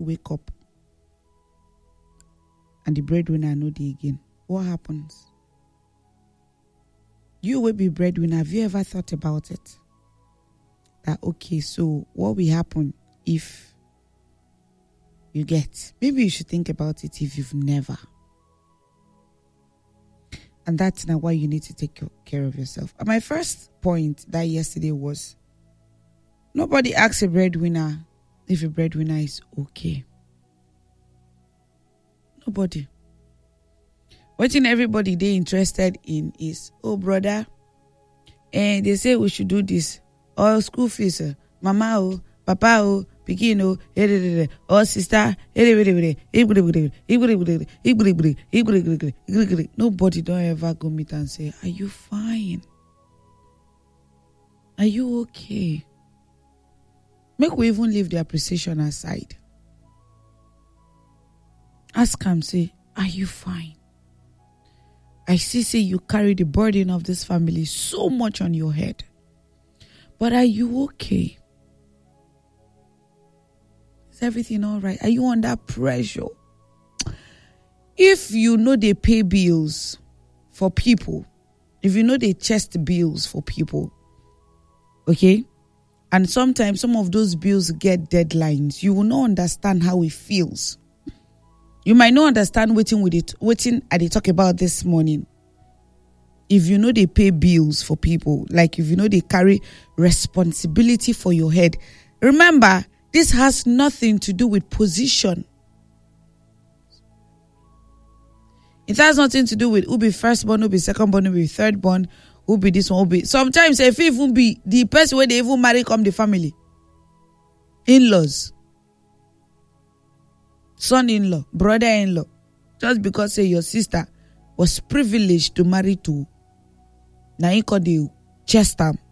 wake up and the breadwinner no dey again, what happens? You will be breadwinner. Have you ever thought about it? That, okay, so what will happen if you get? Maybe you should think about it if you've never. And that's now why you need to take care of yourself. And my first point that yesterday was, nobody asks a breadwinner if a breadwinner is okay. Nobody. What everybody they interested in is, oh brother, and they say we should do this. Or school fees, mama, oh, papa, oh, pikin, oh, or sister, nobody don't ever go meet and say, are you fine? Are you okay? Make we even leave the appreciation aside. Ask him, say, are you fine? I see you carry the burden of this family so much on your head. But are you okay? Is everything all right? Are you under pressure? If you know they pay bills for people, if you know they chest bills for people, okay? And sometimes some of those bills get deadlines, you will not understand how it feels. You might not understand waiting I talk about this morning. If you know they pay bills for people, like if you know they carry responsibility for your head. Remember, this has nothing to do with position. It has nothing to do with who be firstborn, who be secondborn, who be thirdborn, who be this one, who be... Sometimes if even be the person where they even marry come the family. In-laws. Son-in-law, brother-in-law. Just because say your sister was privileged to marry to, now you call the chest am.